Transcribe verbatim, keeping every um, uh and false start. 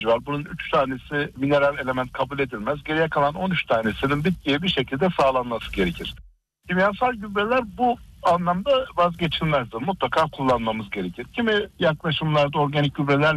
var. Bunun üç tanesi mineral element kabul edilmez. Geriye kalan on üç tanesinin bitkiye bir şekilde sağlanması gerekir. Kimyasal gübreler bu anlamda vazgeçilmezdir. Mutlaka kullanmamız gerekir. Kimi yaklaşımlarda organik gübreler